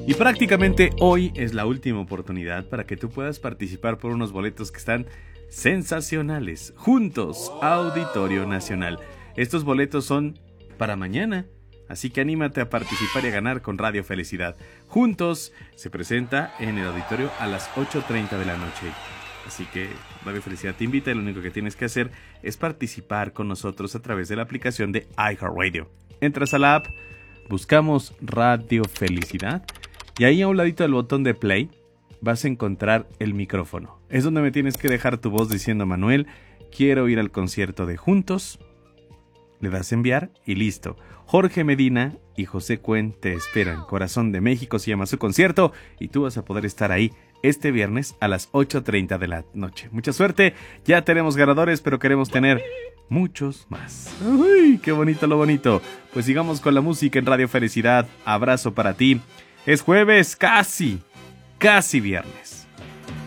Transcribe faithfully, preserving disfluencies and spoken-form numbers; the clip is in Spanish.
Y prácticamente hoy es la última oportunidad para que tú puedas participar por unos boletos que están sensacionales. Juntos, Auditorio Nacional. Estos boletos son para mañana, así que anímate a participar y a ganar con Radio Felicidad. Juntos se presenta en el auditorio a las ocho treinta de la noche. Así que Radio Felicidad te invita y lo único que tienes que hacer es participar con nosotros a través de la aplicación de iHeartRadio. Entras a la app, buscamos Radio Felicidad y ahí a un ladito del botón de play vas a encontrar el micrófono. Es donde me tienes que dejar tu voz diciendo: Manuel, quiero ir al concierto de Juntos. Le das enviar y listo. Jorge Medina y José Cuen te esperan. Corazón de México se llama su concierto y tú vas a poder estar ahí este viernes a las ocho treinta de la noche. Mucha suerte, ya tenemos ganadores, pero queremos tener muchos más. ¡Uy, qué bonito lo bonito! Pues sigamos con la música en Radio Felicidad. Abrazo para ti. Es jueves, casi, casi viernes.